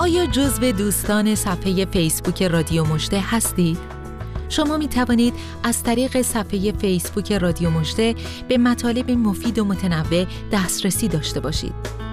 آیا جزو دوستان صفحه فیسبوک رادیو مژده هستید؟ شما می توانید از طریق صفحه فیسبوک رادیو مژده به مطالب مفید و متنوع دسترسی داشته باشید.